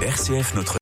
RCF Notre...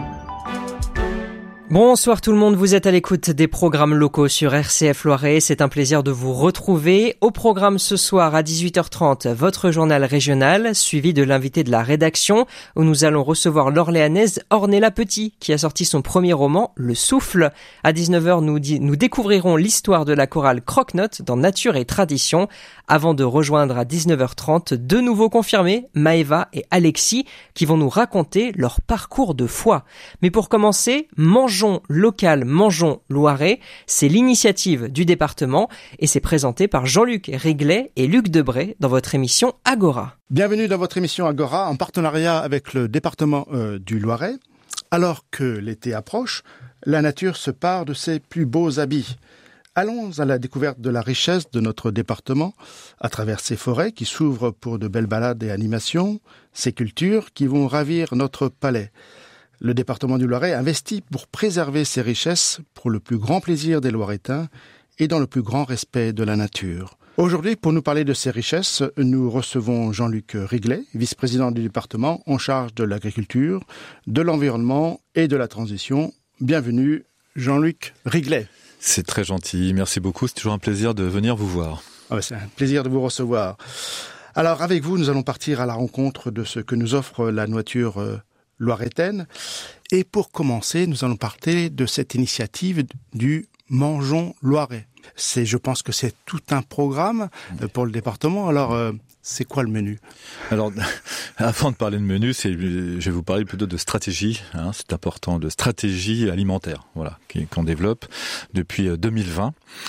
Bonsoir tout le monde, vous êtes à l'écoute des programmes locaux sur RCF Loiret. C'est un plaisir de vous retrouver. Au programme ce soir à 18h30, votre journal régional, suivi de l'invité de la rédaction, où nous allons recevoir l'Orléanaise Ornella Petit, qui a sorti son premier roman, Le Souffle. À 19h, nous découvrirons l'histoire de la chorale Croque-Note dans Nature et Tradition, avant de rejoindre à 19h30 deux nouveaux confirmés, Maëva et Alexis, qui vont nous raconter leur parcours de foi. Mais pour commencer, Mangeons local, mangeons Loiret, c'est l'initiative du département et c'est présenté par Jean-Luc Riglet et Luc Debray dans votre émission Agora. Bienvenue dans votre émission Agora en partenariat avec le département du Loiret. Alors que l'été approche, la nature se pare de ses plus beaux habits. Allons à la découverte de la richesse de notre département à travers ces forêts qui s'ouvrent pour de belles balades et animations, ces cultures qui vont ravir notre palais. Le département du Loiret investit pour préserver ces richesses pour le plus grand plaisir des Loiretains et dans le plus grand respect de la nature. Aujourd'hui, pour nous parler de ces richesses, nous recevons Jean-Luc Riglet, vice-président du département en charge de l'agriculture, de l'environnement et de la transition. Bienvenue, Jean-Luc Riglet. C'est très gentil, merci beaucoup, c'est toujours un plaisir de venir vous voir. C'est un plaisir de vous recevoir. Alors avec vous, nous allons partir à la rencontre de ce que nous offre la nature loiretaine. Et pour commencer, nous allons parler de cette initiative du Mangeons Loiret. Je pense que c'est tout un programme pour le département. Alors, c'est quoi le menu ? Alors, avant de parler de menu, je vais vous parler plutôt de stratégie. C'est important, de stratégie alimentaire, voilà, qu'on développe depuis 2020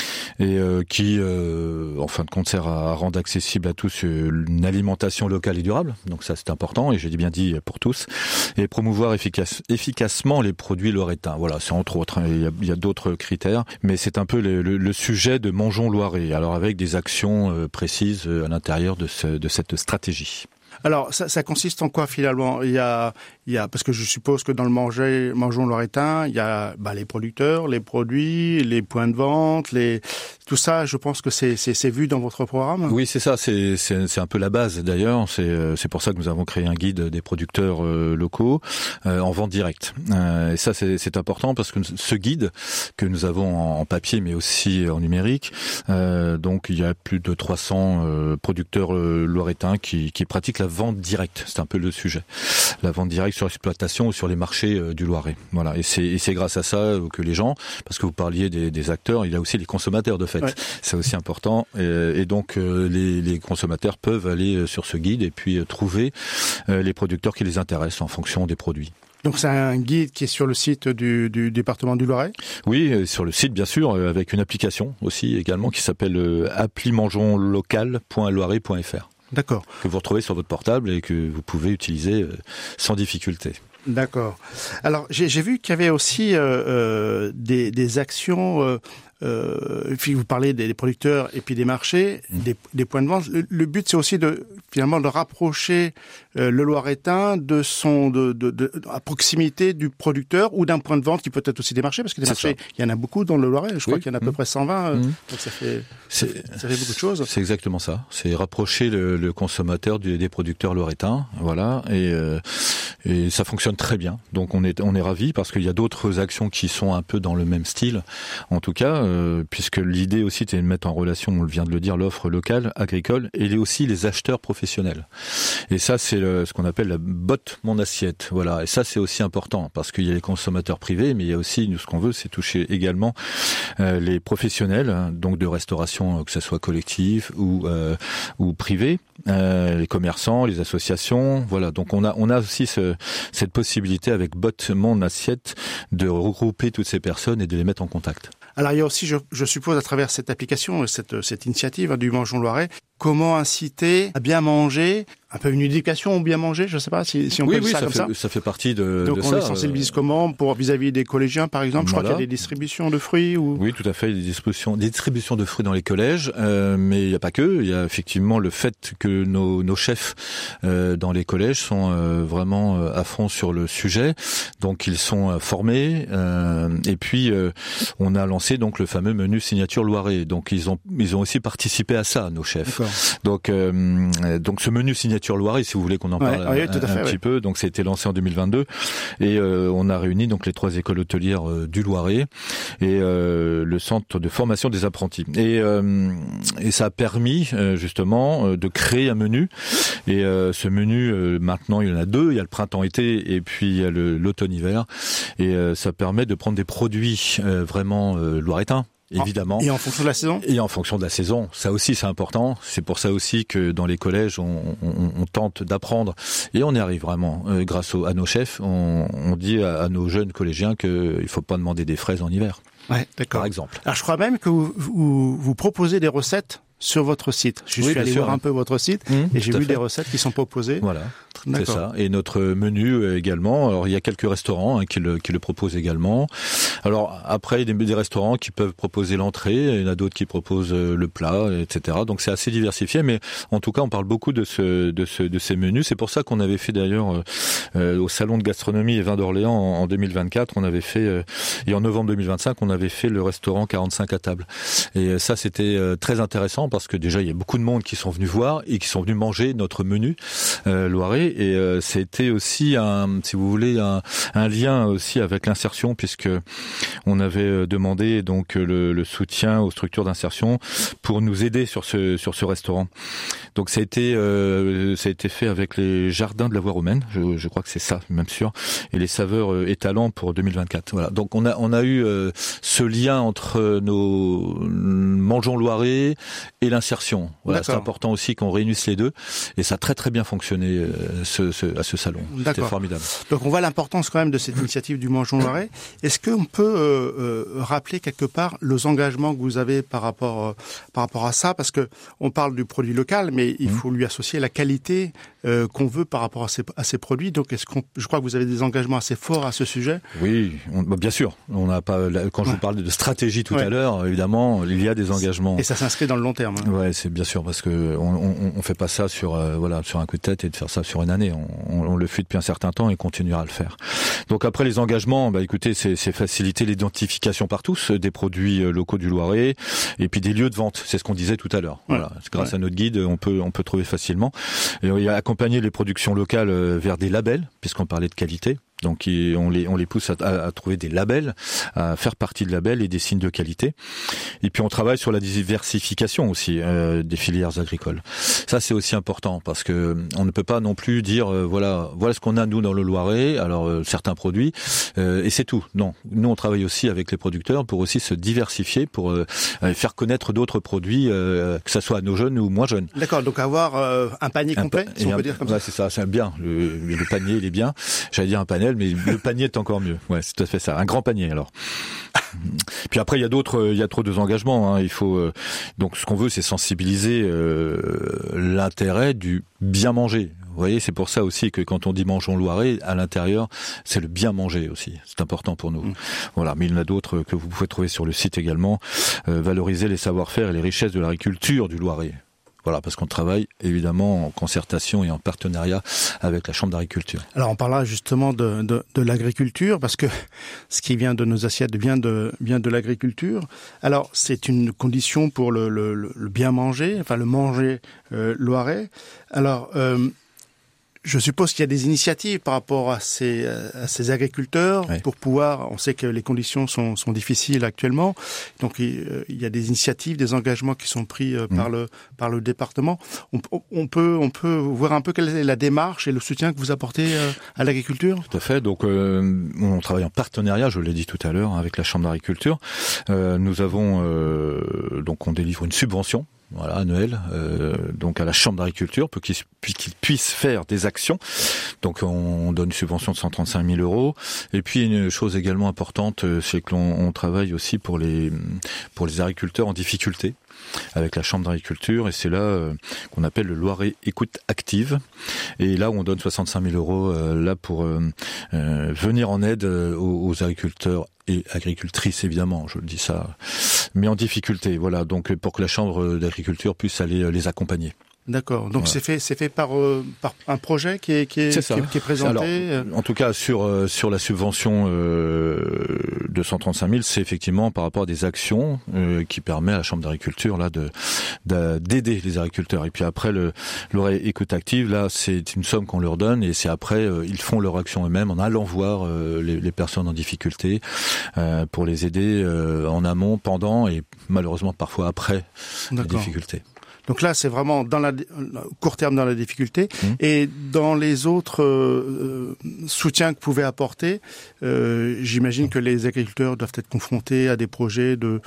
et qui, en fin de compte, sert à rendre accessible à tous une alimentation locale et durable. Donc ça, c'est important et j'ai bien dit pour tous. Et promouvoir efficacement les produits loiretains. Voilà, c'est entre autres. Il y a d'autres critères, mais c'est un peu le sujet de Mangeons Loiret. Alors avec des actions précises à l'intérieur de cette stratégie. Alors, ça consiste en quoi finalement ? Il y a, parce que je suppose que dans le Mangeons Loiretain, il y a les producteurs, les produits, les points de vente, tout ça. Je pense que c'est vu dans votre programme. Oui, c'est ça. C'est un peu la base d'ailleurs. C'est pour ça que nous avons créé un guide des producteurs locaux en vente directe. Et ça, c'est important parce que ce guide que nous avons en papier, mais aussi en numérique, donc il y a plus de 300 producteurs loiretains qui pratiquent la vente directe, c'est un peu le sujet. La vente directe sur l'exploitation ou sur les marchés du Loiret. Voilà. Et c'est grâce à ça que les gens, parce que vous parliez des acteurs, il y a aussi les consommateurs de fait. Ouais. C'est aussi important. Et donc les consommateurs peuvent aller sur ce guide et puis trouver les producteurs qui les intéressent en fonction des produits. Donc c'est un guide qui est sur le site du département du Loiret ? Oui, sur le site bien sûr, avec une application aussi également qui s'appelle applimangeonslocal.loiret.fr. D'accord. Que vous retrouvez sur votre portable et que vous pouvez utiliser sans difficulté. D'accord. Alors, j'ai vu qu'il y avait aussi des actions. Vous parlez des producteurs et puis des marchés, des points de vente. Le but, c'est aussi de rapprocher le Loiretain à proximité du producteur ou d'un point de vente qui peut être aussi des marchés, parce que des marchés, il y en a beaucoup dans le Loiret. Je crois qu'il y en a à peu près 120. Donc ça fait beaucoup de choses. C'est exactement ça. C'est rapprocher le consommateur des producteurs loiretains. Voilà. Et ça fonctionne très bien. Donc on est ravis parce qu'il y a d'autres actions qui sont un peu dans le même style. En tout cas, puisque l'idée aussi c'est de mettre en relation, on vient de le dire, l'offre locale, agricole, et aussi les acheteurs professionnels. Et ça, c'est ce qu'on appelle la botte mon assiette. Voilà. Et ça, c'est aussi important parce qu'il y a les consommateurs privés, mais il y a aussi, nous, ce qu'on veut, c'est toucher également les professionnels, donc de restauration, que ce soit collectif ou privé, les commerçants, les associations. Voilà. Donc on a aussi cette possibilité avec botte mon assiette de regrouper toutes ces personnes et de les mettre en contact. Alors il y a aussi, je suppose, à travers cette application, cette initiative du Mangeons Loiret, comment inciter à bien manger, un peu une éducation au bien manger, je ne sais pas si on peut dire ça comme ça. Ça fait partie de ça. Donc on les sensibilise comment pour vis-à-vis des collégiens par exemple. Je crois qu'il y a des distributions de fruits ou. Oui, tout à fait, des distributions de fruits dans les collèges, mais il n'y a pas que. Il y a effectivement le fait que nos chefs dans les collèges sont vraiment à fond sur le sujet, donc ils sont formés. Et puis on a lancé donc le fameux menu signature Loiret. Donc ils ont aussi participé à ça, nos chefs. Donc ce menu signature Loiret, si vous voulez qu'on en parle un petit peu, donc ça a été lancé en 2022 et on a réuni donc les 3 écoles hôtelières du Loiret et le centre de formation des apprentis. Et ça a permis justement de créer un menu. Et ce menu, maintenant, il y en a 2. Il y a le printemps-été et puis il y a l'automne-hiver. Et ça permet de prendre des produits vraiment loiretains. Évidemment. Et en fonction de la saison ? Et en fonction de la saison. Ça aussi, c'est important. C'est pour ça aussi que dans les collèges, on tente d'apprendre. Et on y arrive vraiment. Grâce à nos chefs, on dit à nos jeunes collégiens qu'il ne faut pas demander des fraises en hiver. Ouais, d'accord. Par exemple. Alors, je crois même que vous proposez des recettes sur votre site. Je suis allé voir un peu votre site et j'ai vu des recettes qui sont proposées. Voilà, c'est ça. Et notre menu également. Alors il y a quelques restaurants qui le proposent également. Alors après il y a des restaurants qui peuvent proposer l'entrée, il y en a d'autres qui proposent le plat, etc. Donc c'est assez diversifié, mais en tout cas on parle beaucoup de ces menus. C'est pour ça qu'on avait fait d'ailleurs au salon de gastronomie et vins d'Orléans en 2024, on avait fait et en novembre 2025 on avait fait le restaurant 45 à table. Et ça c'était très intéressant parce que déjà il y a beaucoup de monde qui sont venus voir et qui sont venus manger notre menu Loiret et c'était aussi si vous voulez un lien aussi avec l'insertion puisque on avait demandé donc le soutien aux structures d'insertion pour nous aider sur ce restaurant. Donc ça a été fait avec les jardins de la voie romaine, je crois que c'est ça même sûr, et les saveurs et talents pour 2024. Voilà. Donc on a eu ce lien entre nos Mangeons Loiret et l'insertion. Voilà, c'est important aussi qu'on réunisse les deux et ça a très très bien fonctionné à ce salon. C'était formidable. Donc on voit l'importance quand même de cette initiative du Mangeons Loiret. Est-ce qu'on peut rappeler quelque part les engagements que vous avez par rapport à ça, parce que on parle du produit local, mais il faut lui associer la qualité qu'on veut par rapport à ces produits. Donc je crois que vous avez des engagements assez forts à ce sujet. Oui, bien sûr. On n'a pas quand je vous parlais de stratégie tout à l'heure, évidemment, il y a des engagements. Et ça s'inscrit dans le long terme. Ouais, c'est bien sûr parce que on fait pas ça sur sur un coup de tête et de faire ça sur une année. On le fait depuis un certain temps et continuera à le faire. Donc après les engagements, écoutez, c'est faciliter l'identification par tous des produits locaux du Loiret et puis des lieux de vente. C'est ce qu'on disait tout à l'heure. Voilà, grâce à notre guide, on peut trouver facilement. Et il y a accompagner les productions locales vers des labels, puisqu'on parlait de qualité. Donc on les pousse à trouver des labels, à faire partie de labels et des signes de qualité. Et puis on travaille sur la diversification aussi des filières agricoles. Ça c'est aussi important parce que on ne peut pas non plus dire voilà ce qu'on a nous dans le Loiret. Alors certains produits et c'est tout. Non, nous on travaille aussi avec les producteurs pour aussi se diversifier, pour faire connaître d'autres produits, que ça soit à nos jeunes ou moins jeunes. D'accord. Donc avoir un panier complet, si on peut dire comme ça. C'est ça, c'est bien. Le panier il est bien. J'allais dire un panier, mais le panier est encore mieux. Ouais, c'est tout à fait ça. Un grand panier, alors. Puis après, il y a trop d'engagements. Il faut, donc, ce qu'on veut, c'est sensibiliser l'intérêt du bien manger. Vous voyez, c'est pour ça aussi que quand on dit Mangeons Loiret, à l'intérieur, c'est le bien manger aussi. C'est important pour nous. Voilà. Mais il y en a d'autres que vous pouvez trouver sur le site également. Valoriser les savoir-faire et les richesses de l'agriculture du Loiret. Voilà, parce qu'on travaille évidemment en concertation et en partenariat avec la Chambre d'agriculture. Alors on parlera justement de l'agriculture, parce que ce qui vient de nos assiettes vient de l'agriculture. Alors c'est une condition pour le bien manger, enfin le manger loiret. Alors je suppose qu'il y a des initiatives par rapport à ces agriculteurs pour pouvoir. On sait que les conditions sont difficiles actuellement, donc il y a des initiatives, des engagements qui sont pris par le département. On peut voir un peu quelle est la démarche et le soutien que vous apportez à l'agriculture. Tout à fait. Donc on travaille en partenariat, je l'ai dit tout à l'heure, avec la Chambre d'agriculture. Nous avons donc on délivre une subvention. Voilà, annuel, donc à la Chambre d'agriculture pour qu'ils puissent faire des actions. Donc on donne une subvention de 135 000 €. Et puis une chose également importante, c'est que l'on travaille aussi pour les agriculteurs en difficulté avec la Chambre d'agriculture, et c'est là qu'on appelle le Loiret Écoute Active. Et là où on donne 65 000 € là pour venir en aide aux agriculteurs et agricultrices, évidemment, je le dis ça, mais en difficulté, voilà, donc pour que la Chambre d'agriculture puisse aller les accompagner. D'accord. Donc voilà. c'est fait par un projet qui est présenté. Alors, en tout cas, sur la subvention de 135 000, c'est effectivement par rapport à des actions qui permet à la Chambre d'agriculture là d'aider les agriculteurs. Et puis après l'oreille écoute active, là, c'est une somme qu'on leur donne et c'est après ils font leur action eux-mêmes en allant voir les personnes en difficulté pour les aider en amont, pendant et malheureusement parfois après les difficultés. Donc là, c'est vraiment court terme dans la difficulté. Et dans les autres soutiens que vous pouvez apporter, j'imagine que les agriculteurs doivent être confrontés à des projets de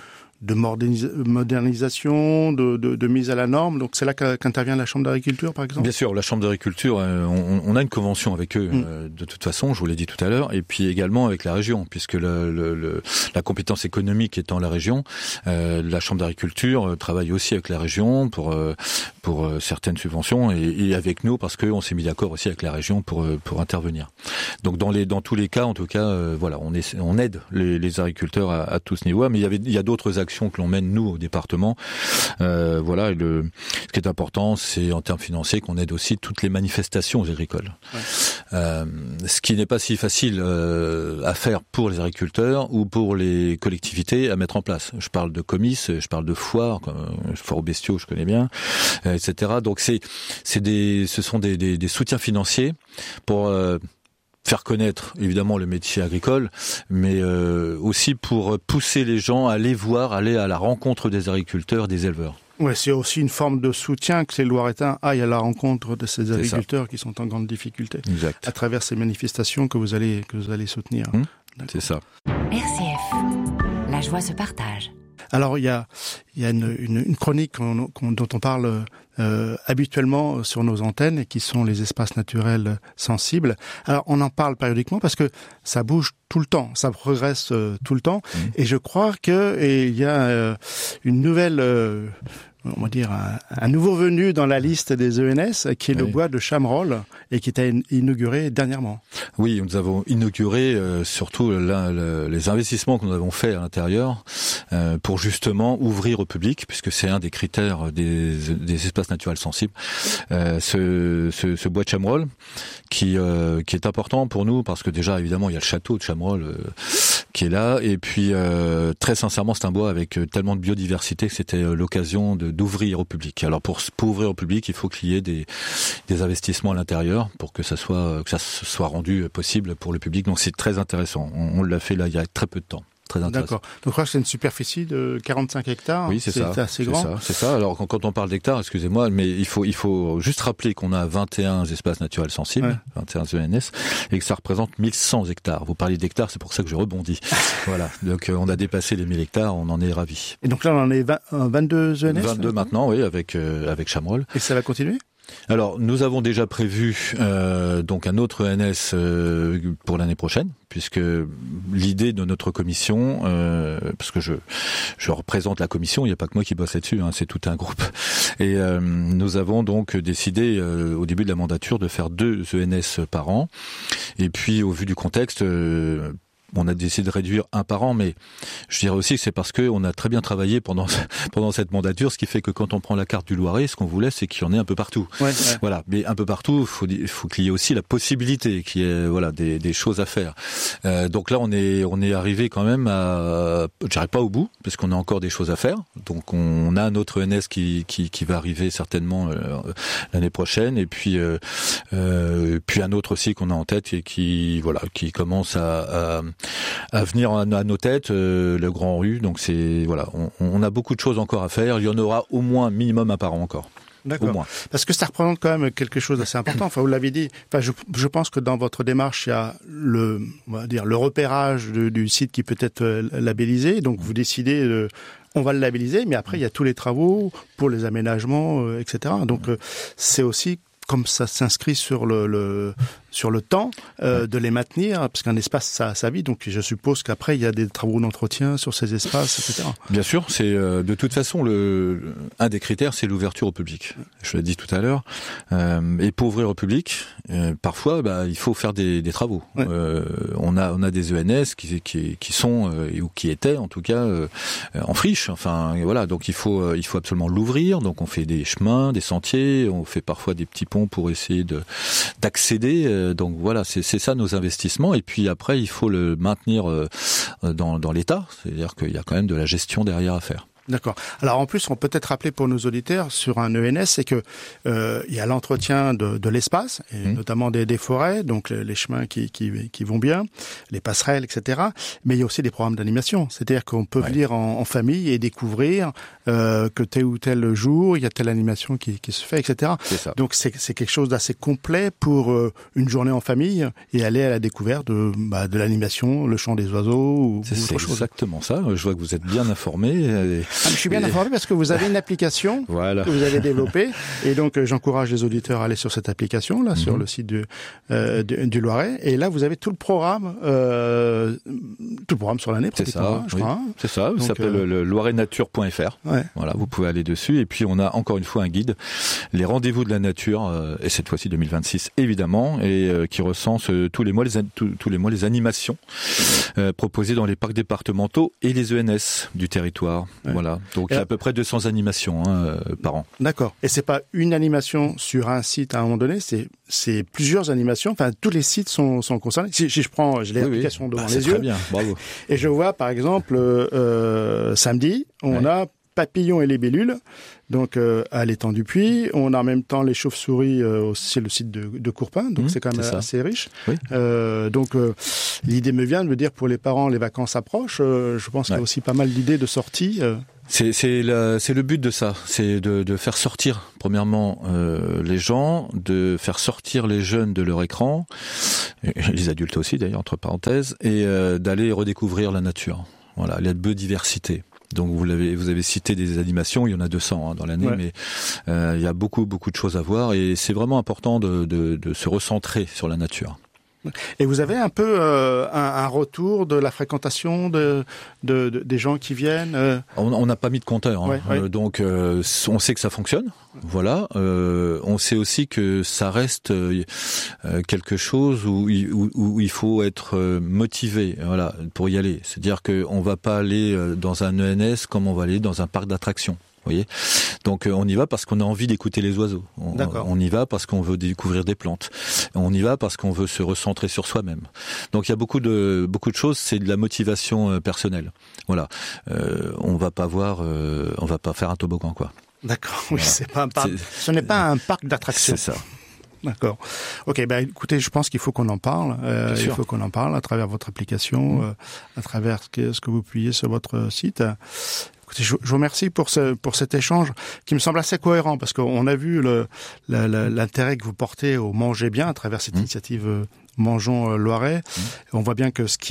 modernisation, de mise à la norme. Donc c'est là qu'intervient la Chambre d'agriculture, par exemple. Bien sûr, la Chambre d'agriculture, on a une convention avec eux, de toute façon, je vous l'ai dit tout à l'heure, et puis également avec la région, puisque la compétence économique étant la région, la Chambre d'agriculture travaille aussi avec la région pour certaines subventions et avec nous parce qu'on s'est mis d'accord aussi avec la région pour intervenir. Donc dans tous les cas, en tout cas, voilà, on aide les agriculteurs à tout ce niveau. Mais il y a d'autres actions que l'on mène nous au département. Voilà, ce qui est important, c'est en termes financiers qu'on aide aussi toutes les manifestations agricoles. Ouais. Ce qui n'est pas si facile à faire pour les agriculteurs ou pour les collectivités à mettre en place. Je parle de comices, je parle de foires, foires aux bestiaux, je connais bien, etc. Donc ce sont des soutiens financiers pour faire connaître évidemment le métier agricole, mais aussi pour pousser les gens à aller à la rencontre des agriculteurs, des éleveurs. Ouais, c'est aussi une forme de soutien que les Loiretains aillent à la rencontre de ces agriculteurs qui sont en grande difficulté. Exact. À travers ces manifestations que vous allez soutenir. C'est ça. RCF, la joie se partage. Alors il y a une chronique dont on parle habituellement sur nos antennes et qui sont les espaces naturels sensibles. Alors on en parle périodiquement parce que ça bouge tout le temps, ça progresse tout le temps. Et je crois il y a une nouvelle on va dire un nouveau venu dans la liste des ENS qui est le bois de Chamerolles et qui est inauguré dernièrement. Oui, nous avons inauguré surtout les investissements que nous avons faits à l'intérieur pour justement ouvrir au public, puisque c'est un des critères des espaces naturels sensibles. Ce bois de Chamerolles qui est important pour nous parce que déjà évidemment il y a le château de Chamerolles qui est là et puis très sincèrement c'est un bois avec tellement de biodiversité que c'était l'occasion d'ouvrir au public. Alors pour ouvrir au public, il faut qu'il y ait des investissements à l'intérieur pour que ça soit rendu possible pour le public. Donc c'est très intéressant. On l'a fait là il y a très peu de temps. Très intéressant. D'accord. Donc je crois que c'est une superficie de 45 hectares. Oui, c'est ça. C'est assez grand. C'est ça. Alors quand on parle d'hectares, excusez-moi, mais il faut juste rappeler qu'on a 21 espaces naturels sensibles, 21 ENS, et que ça représente 1100 hectares. Vous parlez d'hectares, c'est pour ça que je rebondis. Voilà. Donc on a dépassé les 1000 hectares, on en est ravis. Et donc là on en est 22 ENS 22 maintenant, oui, avec Chamerolles. Et ça va continuer ? Alors, nous avons déjà prévu donc un autre ENS pour l'année prochaine, puisque l'idée de notre commission, parce que je représente la commission, il n'y a pas que moi qui bosse là-dessus, c'est tout un groupe. Et nous avons donc décidé au début de la mandature de faire 2 ENS par an. Et puis, au vu du contexte, on a décidé de réduire un par an, mais je dirais aussi que c'est parce qu'on a très bien travaillé pendant cette mandature, ce qui fait que quand on prend la carte du Loiret, ce qu'on voulait, c'est qu'il y en ait un peu partout. Ouais. Voilà, mais un peu partout, il faut qu'il y ait aussi la possibilité, qu'il y ait des choses à faire. Donc là, on est arrivé quand même j'arrive pas au bout, parce qu'on a encore des choses à faire. Donc on a un autre ENS qui va arriver certainement l'année prochaine, et puis un autre aussi qu'on a en tête et qui commence à venir à nos têtes, le Grand Rue. Donc on a beaucoup de choses encore à faire. Il y en aura au moins minimum un par an encore. D'accord. Au moins. Parce que ça représente quand même quelque chose d'assez important. Enfin, vous l'avez dit. Enfin, je pense que dans votre démarche, il y a le repérage du site qui peut être labellisé. Donc, vous décidez on va le labelliser, mais après, il y a tous les travaux pour les aménagements, etc. Donc, c'est aussi comme ça s'inscrit sur sur le temps de les maintenir, parce qu'un espace ça vit, donc je suppose qu'après il y a des travaux d'entretien sur ces espaces, etc. Bien sûr, c'est de toute façon un des critères, c'est l'ouverture au public. Je l'ai dit tout à l'heure. Et pour ouvrir au public, parfois il faut faire des travaux. Ouais. On a des ENS qui sont ou qui étaient en tout cas en friche. Enfin voilà, donc il faut absolument l'ouvrir. Donc on fait des chemins, des sentiers, on fait parfois des petits ponts pour essayer d'accéder. Donc voilà, c'est ça nos investissements. Et puis après, il faut le maintenir dans l'état. C'est-à-dire qu'il y a quand même de la gestion derrière à faire. D'accord. Alors en plus, on peut être rappelé pour nos auditeurs sur un ENS, c'est que il y a l'entretien de l'espace, et notamment des forêts, donc les chemins qui vont bien, les passerelles, etc. Mais il y a aussi des programmes d'animation. C'est-à-dire qu'on peut venir en famille et découvrir que tel ou tel jour, il y a telle animation qui se fait, etc. C'est ça. Donc c'est quelque chose d'assez complet pour une journée en famille et aller à la découverte de l'animation, le chant des oiseaux ou autre chose. C'est exactement ça. Je vois que vous êtes bien informé. Je suis bien informé parce que vous avez une application que vous avez développée et donc j'encourage les auditeurs à aller sur cette application là sur le site du Loiret et là vous avez tout le programme sur l'année. C'est ça, c'est ça. Ça s'appelle le loiretnature.fr. Ouais. Voilà, vous pouvez aller dessus et puis on a encore une fois un guide, les rendez-vous de la nature et cette fois-ci 2026 évidemment et qui recense tous les mois les animations proposées dans les parcs départementaux et les ENS du territoire. Ouais. Voilà. Donc il y a à peu près 200 animations par an. D'accord. Et c'est pas une animation sur un site à un moment donné, c'est plusieurs animations. Enfin, tous les sites sont concernés. Si je prends, j'ai l'application devant les yeux. Très bien. Bravo. Et je vois par exemple samedi, on a Papillon et les Libellules. Donc à l'étang du Puy, on a en même temps les chauves-souris, c'est le site de Courpin, donc c'est quand même assez riche. Oui. Donc l'idée me vient de me dire pour les parents, les vacances approchent. Je pense qu'il y a aussi pas mal d'idées de sorties. C'est le but de ça, c'est de faire sortir premièrement les gens, de faire sortir les jeunes de leur écran, et les adultes aussi d'ailleurs entre parenthèses, et d'aller redécouvrir la nature. Voilà, la biodiversité. Donc vous avez cité des animations, il y en a 200 dans l'année, mais il y a beaucoup de choses à voir et c'est vraiment important de se recentrer sur la nature. Et vous avez un peu un retour de la fréquentation des gens qui viennent On n'a pas mis de compteur, donc on sait que ça fonctionne. Voilà, on sait aussi que ça reste quelque chose où il faut être motivé, voilà, pour y aller. C'est-à-dire qu'on va pas aller dans un ENS comme on va aller dans un parc d'attractions. Vous voyez, donc on y va parce qu'on a envie d'écouter les oiseaux. On y va parce qu'on veut découvrir des plantes. On y va parce qu'on veut se recentrer sur soi-même. Donc il y a beaucoup de choses. C'est de la motivation personnelle. Voilà, on va pas faire un toboggan quoi. D'accord. Oui, voilà. Ce n'est pas un parc d'attractions. C'est ça. D'accord. Ok, écoutez, je pense qu'il faut qu'on en parle. Il faut qu'on en parle à travers votre application, à travers ce que vous publiez sur votre site. Écoutez, je vous remercie pour cet échange qui me semble assez cohérent parce qu'on a vu l'intérêt que vous portez au manger bien à travers cette initiative Mangeons Loiret. On voit bien que ce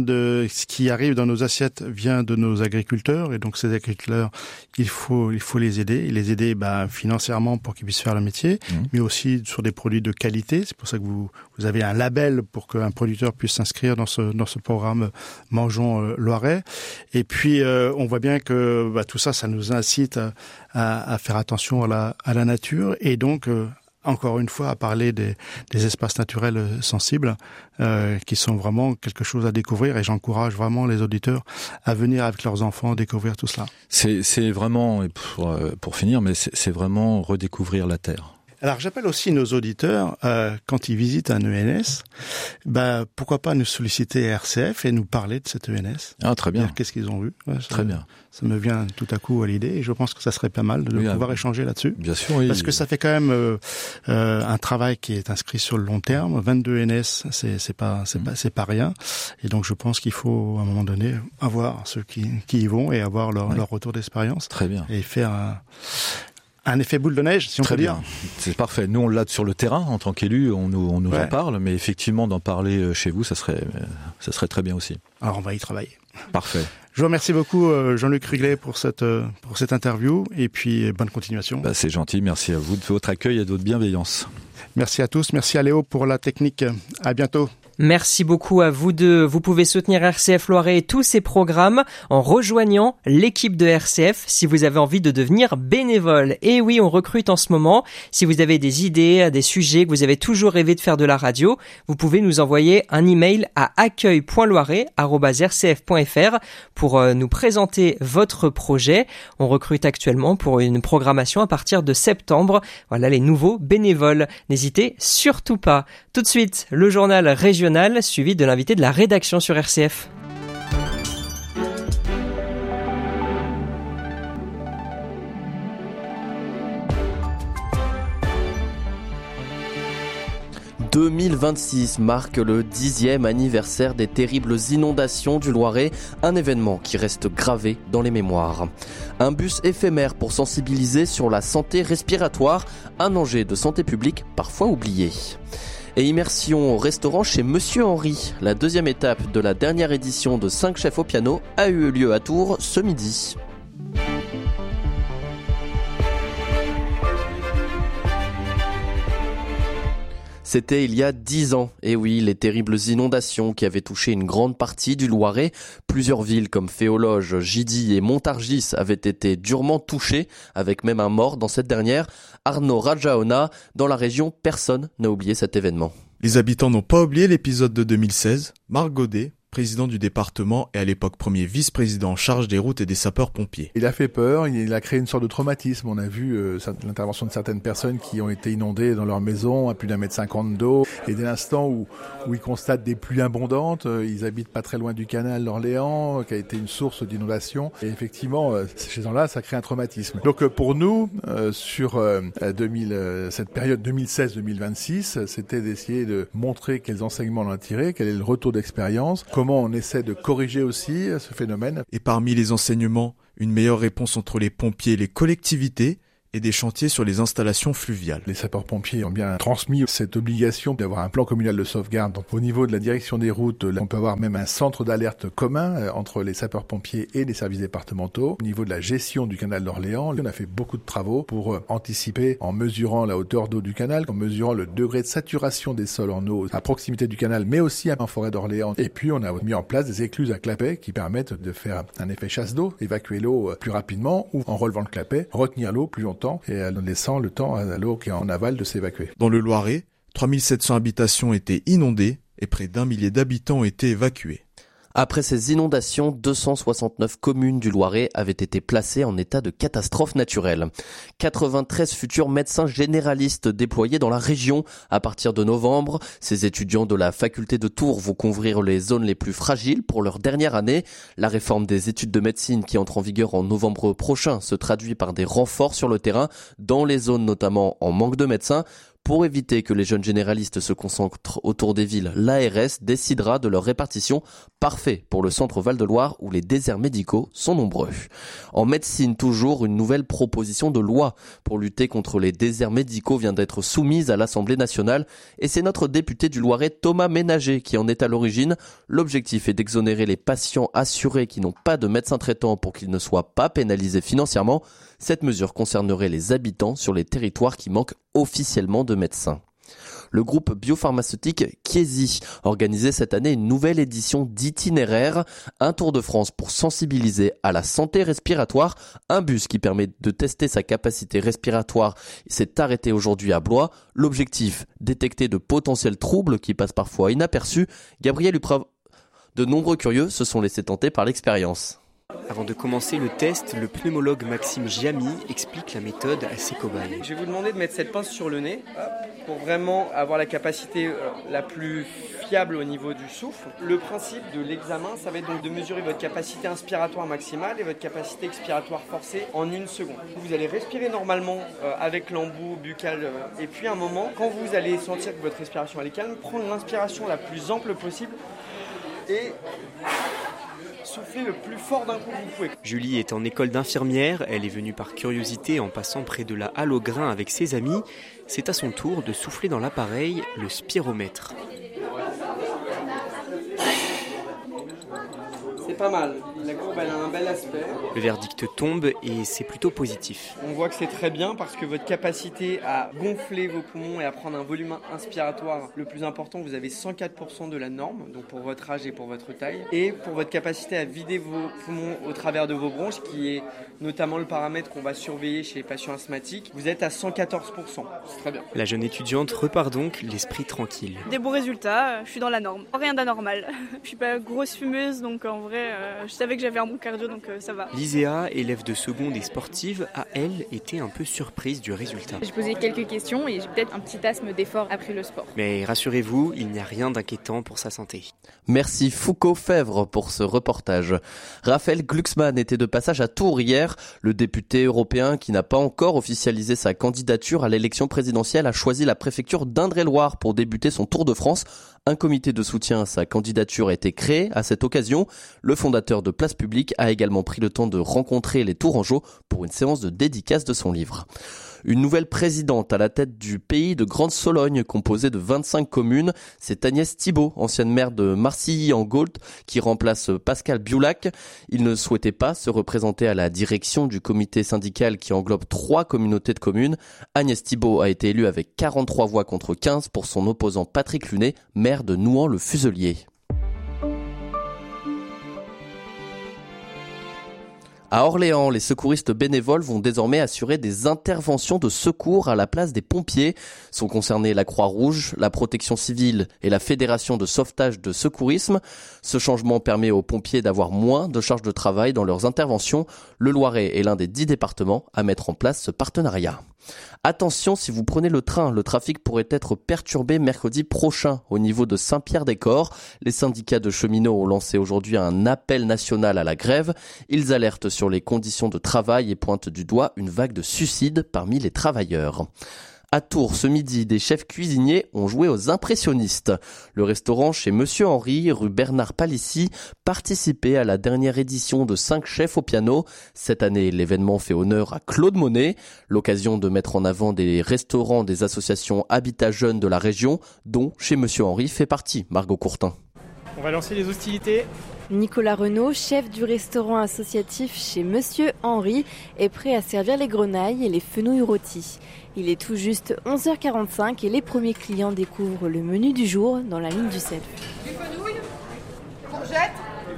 qui arrive dans nos assiettes vient de nos agriculteurs et donc ces agriculteurs, il faut les aider, financièrement pour qu'ils puissent faire le métier, mais aussi sur des produits de qualité. C'est pour ça que vous avez un label pour qu'un producteur puisse s'inscrire dans ce programme Mangeons Loiret. Et puis on voit bien que tout ça nous incite à faire attention à la nature et donc encore une fois, à parler des espaces naturels sensibles qui sont vraiment quelque chose à découvrir et j'encourage vraiment les auditeurs à venir avec leurs enfants découvrir tout cela. C'est vraiment, pour finir, mais c'est vraiment redécouvrir la terre. Alors j'appelle aussi nos auditeurs, quand ils visitent un ENS, pourquoi pas nous solliciter RCF et nous parler de cet ENS. Ah très bien. Qu'est-ce qu'ils ont vu. Très bien. Ça me vient tout à coup à l'idée et je pense que ça serait pas mal de pouvoir échanger là-dessus. Bien sûr, oui. Parce que ça fait quand même un travail qui est inscrit sur le long terme. 22 ENS, c'est pas rien. Et donc je pense qu'il faut à un moment donné avoir ceux qui y vont et avoir leur retour d'expérience. Très bien. Et faire Un effet boule de neige, si on Très peut dire. bien, c'est parfait. Nous, on l'a sur le terrain en tant qu'élu, on nous en parle, mais effectivement, d'en parler chez vous, ça serait très bien aussi. Alors, on va y travailler. Parfait. Je vous remercie beaucoup, Jean-Luc Ruglet, pour cette interview, et puis bonne continuation. C'est gentil, merci à vous de votre accueil et de votre bienveillance. Merci à tous, merci à Léo pour la technique. À bientôt. Merci beaucoup à vous deux. Vous pouvez soutenir RCF Loiret et tous ses programmes en rejoignant l'équipe de RCF si vous avez envie de devenir bénévole. Et oui, on recrute en ce moment. Si vous avez des idées, des sujets, que vous avez toujours rêvé de faire de la radio, vous pouvez nous envoyer un email à accueil.loiret@rcf.fr pour nous présenter votre projet. On recrute actuellement pour une programmation à partir de septembre. Voilà les nouveaux bénévoles. N'hésitez surtout pas. Tout de suite, le journal régional suivi de l'invité de la rédaction sur RCF. « 2026 marque le 10e anniversaire des terribles inondations du Loiret, un événement qui reste gravé dans les mémoires. Un bus éphémère pour sensibiliser sur la santé respiratoire, un enjeu de santé publique parfois oublié. Et immersion au restaurant chez Monsieur Henri. La deuxième étape de la dernière édition de 5 chefs au piano a eu lieu à Tours ce midi. C'était il y a 10 ans. Et oui, les terribles inondations qui avaient touché une grande partie du Loiret. Plusieurs villes comme Féologe, Gidy et Montargis avaient été durement touchées, avec même un mort dans cette dernière. Arnaud Rajaona, dans la région, personne n'a oublié cet événement. Les habitants n'ont pas oublié l'épisode de 2016. Marc Godet, président du département et à l'époque premier vice-président en charge des routes et des sapeurs-pompiers. Il a fait peur, il a créé une sorte de traumatisme. On a vu l'intervention de certaines personnes qui ont été inondées dans leur maison à plus d'1,50 m d'eau. Et dès l'instant où ils constatent des pluies abondantes, ils habitent pas très loin du canal d'Orléans, qui a été une source d'inondation. Et effectivement, chez ces gens-là, ça crée un traumatisme. Donc pour nous, sur cette période 2016-2026, c'était d'essayer de montrer quels enseignements on a tirés, quel est le retour d'expérience, comment on essaie de corriger aussi ce phénomène. Et parmi les enseignements, une meilleure réponse entre les pompiers et les collectivités et des chantiers sur les installations fluviales. Les sapeurs-pompiers ont bien transmis cette obligation d'avoir un plan communal de sauvegarde. Donc, au niveau de la direction des routes, on peut avoir même un centre d'alerte commun entre les sapeurs-pompiers et les services départementaux. Au niveau de la gestion du canal d'Orléans, on a fait beaucoup de travaux pour anticiper en mesurant la hauteur d'eau du canal, en mesurant le degré de saturation des sols en eau à proximité du canal, mais aussi en forêt d'Orléans. Et puis, on a mis en place des écluses à clapet qui permettent de faire un effet chasse d'eau, évacuer l'eau plus rapidement ou en relevant le clapet, retenir l'eau plus longtemps et en laissant le temps à l'eau qui est en aval de s'évacuer. Dans le Loiret, 3700 habitations étaient inondées et près d'1 millier d'habitants ont été évacués. Après ces inondations, 269 communes du Loiret avaient été placées en état de catastrophe naturelle. 93 futurs médecins généralistes déployés dans la région à partir de novembre. Ces étudiants de la faculté de Tours vont couvrir les zones les plus fragiles pour leur dernière année. La réforme des études de médecine qui entre en vigueur en novembre prochain se traduit par des renforts sur le terrain, dans les zones notamment en manque de médecins. Pour éviter que les jeunes généralistes se concentrent autour des villes, l'ARS décidera de leur répartition, parfait pour le centre Val-de-Loire où les déserts médicaux sont nombreux. En médecine toujours, une nouvelle proposition de loi pour lutter contre les déserts médicaux vient d'être soumise à l'Assemblée nationale et c'est notre député du Loiret Thomas Ménager qui en est à l'origine. L'objectif est d'exonérer les patients assurés qui n'ont pas de médecin traitant pour qu'ils ne soient pas pénalisés financièrement. Cette mesure concernerait les habitants sur les territoires qui manquent officiellement de médecins. Le groupe biopharmaceutique Chiesi organisait cette année une nouvelle édition d'itinéraire, un tour de France pour sensibiliser à la santé respiratoire. Un bus qui permet de tester sa capacité respiratoire s'est arrêté aujourd'hui à Blois. L'objectif, détecter de potentiels troubles qui passent parfois inaperçus. Gabriel Uprave, de nombreux curieux se sont laissés tenter par l'expérience. Avant de commencer le test, le pneumologue Maxime Giamy explique la méthode à ses cobayes. Je vais vous demander de mettre cette pince sur le nez pour vraiment avoir la capacité la plus fiable au niveau du souffle. Le principe de l'examen, ça va être donc de mesurer votre capacité inspiratoire maximale et votre capacité expiratoire forcée en 1 seconde. Vous allez respirer normalement avec l'embout buccal et puis à un moment, quand vous allez sentir que votre respiration elle est calme, prendre l'inspiration la plus ample possible et soufflez le plus fort d'un coup que vous pouvez. Julie est en école d'infirmière, elle est venue par curiosité en passant près de la halle au grain avec ses amis. C'est à son tour de souffler dans l'appareil, le spiromètre. C'est pas mal, la courbe elle a un bel aspect. Le verdict tombe et c'est plutôt positif. On voit que c'est très bien parce que votre capacité à gonfler vos poumons et à prendre un volume inspiratoire le plus important, vous avez 104% de la norme, donc pour votre âge et pour votre taille. Et pour votre capacité à vider vos poumons au travers de vos bronches, qui est notamment le paramètre qu'on va surveiller chez les patients asthmatiques, vous êtes à 114%. C'est très bien. La jeune étudiante repart donc l'esprit tranquille. Des bons résultats, je suis dans la norme. Rien d'anormal. Je suis pas grosse fumeuse, donc en vrai, je savais que j'avais un bon cardio, donc ça va. Liséa, élève de seconde et sportive, a elle été un peu surprise du résultat. J'ai posé quelques questions et j'ai peut-être un petit asthme d'effort après le sport. Mais rassurez-vous, il n'y a rien d'inquiétant pour sa santé. Merci Foucault Fèvre pour ce reportage. Raphaël Glucksmann était de passage à Tours hier. Le député européen qui n'a pas encore officialisé sa candidature à l'élection présidentielle a choisi la préfecture d'Indre-et-Loire pour débuter son Tour de France. Un comité de soutien à sa candidature a été créé. À cette occasion, le fondateur de Place Publique a également pris le temps de rencontrer les Tourangeaux pour une séance de dédicace de son livre. Une nouvelle présidente à la tête du pays de Grande-Sologne, composée de 25 communes. C'est Agnès Thibault, ancienne maire de Marcilly-en-Gault, qui remplace Pascal Biulac. Il ne souhaitait pas se représenter à la direction du comité syndical qui englobe 3 communautés de communes. Agnès Thibault a été élue avec 43 voix contre 15 pour son opposant Patrick Lunet, maire de Nouan-le-Fuselier. À Orléans, les secouristes bénévoles vont désormais assurer des interventions de secours à la place des pompiers. Sont concernés la Croix-Rouge, la Protection civile et la Fédération de sauvetage de secourisme. Ce changement permet aux pompiers d'avoir moins de charges de travail dans leurs interventions. Le Loiret est l'un des 10 départements à mettre en place ce partenariat. Attention, si vous prenez le train, le trafic pourrait être perturbé mercredi prochain au niveau de Saint-Pierre-des-Corps. Les syndicats de cheminots ont lancé aujourd'hui un appel national à la grève. Ils alertent sur les conditions de travail et pointent du doigt une vague de suicides parmi les travailleurs. À Tours, ce midi, des chefs cuisiniers ont joué aux impressionnistes. Le restaurant chez Monsieur Henry, rue Bernard Palissy, participait à la dernière édition de 5 chefs au piano. Cette année, l'événement fait honneur à Claude Monet, l'occasion de mettre en avant des restaurants des associations Habitat Jeunes de la région, dont chez Monsieur Henry fait partie Margot Courtin. On va lancer les hostilités. Nicolas Renaud, chef du restaurant associatif chez Monsieur Henry, est prêt à servir les grenailles et les fenouilles rôties. Il est tout juste 11h45 et les premiers clients découvrent le menu du jour dans la ligne du self. Des fenouilles, courgettes,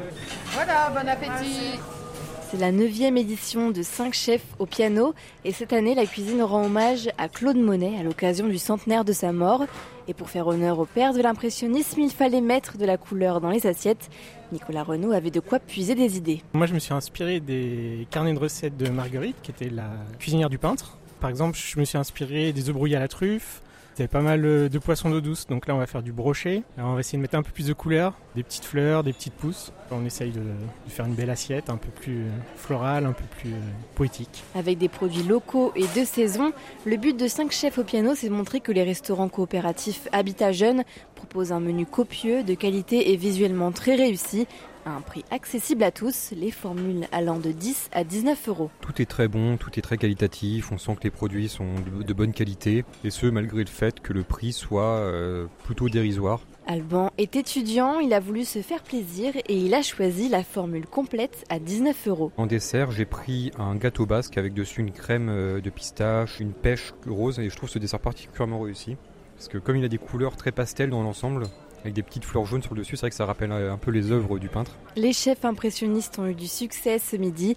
voilà, bon appétit. C'est la 9e édition de 5 chefs au piano et cette année, la cuisine rend hommage à Claude Monet à l'occasion du centenaire de sa mort. Et pour faire honneur au père de l'impressionnisme, il fallait mettre de la couleur dans les assiettes. Nicolas Renaud avait de quoi puiser des idées. Moi, je me suis inspiré des carnets de recettes de Marguerite, qui était la cuisinière du peintre. Par exemple, je me suis inspiré des œufs brouillés à la truffe. Il y avait pas mal de poissons d'eau douce, donc là on va faire du brochet. Alors on va essayer de mettre un peu plus de couleurs, des petites fleurs, des petites pousses. On essaye de faire une belle assiette, un peu plus florale, un peu plus poétique. Avec des produits locaux et de saison, le but de 5 chefs au piano, c'est de montrer que les restaurants coopératifs Habitat Jeunes proposent un menu copieux, de qualité et visuellement très réussi. À un prix accessible à tous, les formules allant de 10 à 19 €. Tout est très bon, tout est très qualitatif, on sent que les produits sont de bonne qualité, et ce malgré le fait que le prix soit plutôt dérisoire. Alban est étudiant, il a voulu se faire plaisir et il a choisi la formule complète à 19 €. En dessert, j'ai pris un gâteau basque avec dessus une crème de pistache, une pêche rose, et je trouve ce dessert particulièrement réussi. Parce que comme il a des couleurs très pastel dans l'ensemble, avec des petites fleurs jaunes sur le dessus, c'est vrai que ça rappelle un peu les œuvres du peintre. Les chefs impressionnistes ont eu du succès ce midi.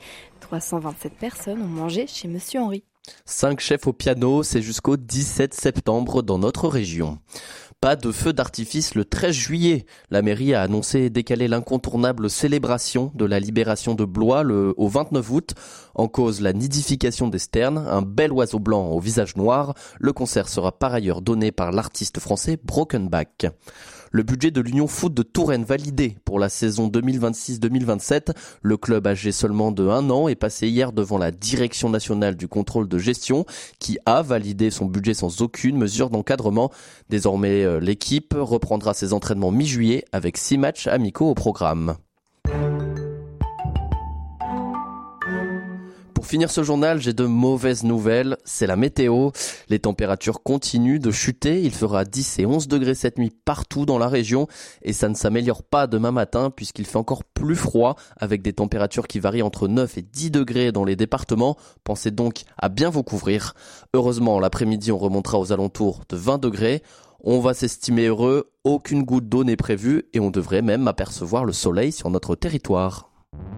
327 personnes ont mangé chez Monsieur Henry. 5 chefs au piano, c'est jusqu'au 17 septembre dans notre région. Pas de feu d'artifice le 13 juillet. La mairie a annoncé décaler l'incontournable célébration de la libération de Blois au 29 août. En cause, la nidification des sternes, un bel oiseau blanc au visage noir. Le concert sera par ailleurs donné par l'artiste français Brokenback. Le budget de l'Union Foot de Touraine validé pour la saison 2026-2027. Le club âgé seulement de 1 an est passé hier devant la Direction nationale du contrôle de gestion qui a validé son budget sans aucune mesure d'encadrement. Désormais, l'équipe reprendra ses entraînements mi-juillet avec 6 matchs amicaux au programme. Pour finir ce journal, j'ai de mauvaises nouvelles, c'est la météo. Les températures continuent de chuter, il fera 10 et 11 degrés cette nuit partout dans la région et ça ne s'améliore pas demain matin puisqu'il fait encore plus froid avec des températures qui varient entre 9 et 10 degrés dans les départements. Pensez donc à bien vous couvrir. Heureusement, l'après-midi, on remontera aux alentours de 20 degrés. On va s'estimer heureux, aucune goutte d'eau n'est prévue et on devrait même apercevoir le soleil sur notre territoire.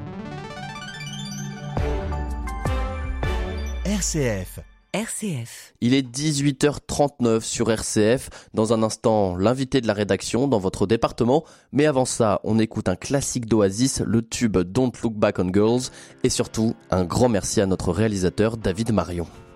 RCF. Il est 18h39 sur RCF. Dans un instant, l'invité de la rédaction dans votre département. Mais avant ça, on écoute un classique d'Oasis, le tube Don't Look Back on Girls. Et surtout, un grand merci à notre réalisateur David Marion.